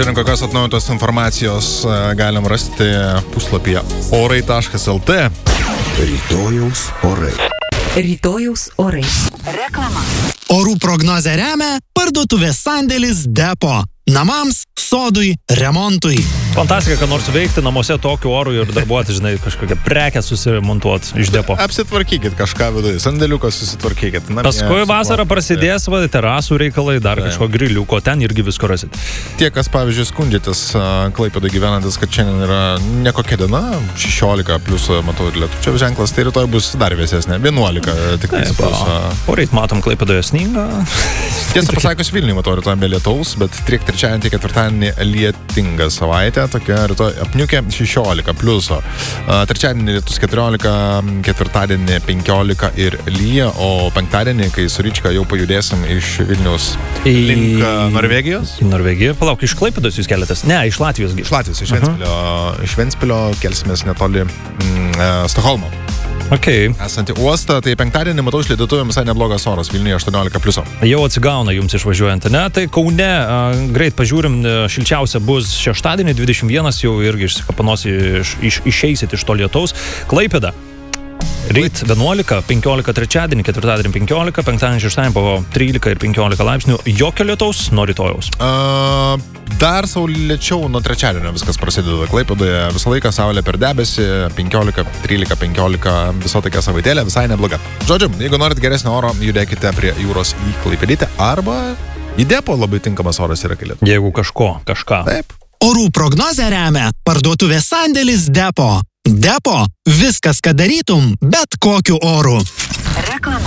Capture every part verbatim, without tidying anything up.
Pažiūrėjom, kokios atnaujintos informacijos galim rasti puslapyje orai taškas el tė. Rytojaus orai. Rytojaus orai. Reklama. Orų prognozę remia parduotuvės sandėlis Depo. Namams, sodui, remontui. Fantastika, kad nors veikti namuose tokiu oru ir darbuoti, žinai, kažkokią prekę susimontuoti iš Depo. Apsitvarkykit kažką viduje, sandėliuką susitvarkykit. Namie, Paskui vasarą prasidės va, terasų reikalai, dar kažko griliuko, ten irgi visko rasit. Tie, kas, pavyzdžiui, skundžiatės Klaipėdoje gyvenantis, kad šiandien yra nekokia diena, šešiolika plus, matau, ir lietučio ženklas, tai rytoj bus dar vėsesnė, vienuolika tik tais plus. Poreit matom Klaipėdoje sningą. Tiesą pasakius, Vilniuje matau rytoj be lietaus, bet tiek trečiadienį, tiek ketvirtadienį lietinga savaitė, tokia rytoj apniukė šešiolika pliuso. Trečiadienį lietus keturiolika, ketvirtadienį penkiolika ir lyja, o penktadienį, kai su Ryčka jau pajudėsim iš Vilniaus link Norvegijos. Į Norvegiją. Palauk, iš Klaipėdos jūs keliatės? Ne, iš Latvijos. Iš Latvijos, iš Ventspilio. Uh-huh. Iš Ventspilio kelsimės netoli mm, Stokholmo. Okay. Esantį uostą, tai penktadienį matau išlydėtuvėm visai neblogas oras, Vilniuje aštuoniolika pliuso. Jau atsigauna jums išvažiuojant, ne? Tai Kaune, a, greit pažiūrim, šilčiausia bus šeštadienį, dvidešimt vienas jau irgi išsikapanos, iš, iš, išeisit iš to lietaus. Klaipėda. Ryt vienuolika, penkiolika trečiadienį, ketvirtadienį penkiolika, penktadienį šeštadienį po trylika ir penkiolika laipsnių. Jokio lietaus nuo rytojaus. Uh, dar saulėčiau nuo trečiadienio viskas prasideda Klaipėdoje. Visą laiką saulė per debesį, penkiolika, trylika, penkiolika, viso tokia savaitėlė, visai nebloga. Žodžiu, jeigu norit geresnio oro, judėkite prie jūros į Klaipėdytę arba į Depo, labai tinkamas oras yra kalėt. Jeigu kažko, kažką. Taip. Orų prognozę remia parduotuvės sandėlis Depo. Depo. Viskas, ką darytum, bet kokiu oru. Reklama.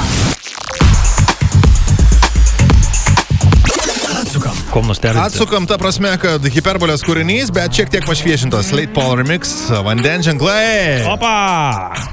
Atsukam. Kom nustebinti? Atsukam ta prasme, kad hiperbolės kūrinys, bet šiek tiek pašviešintas Late Paul remix, vandens ženklai. Opa!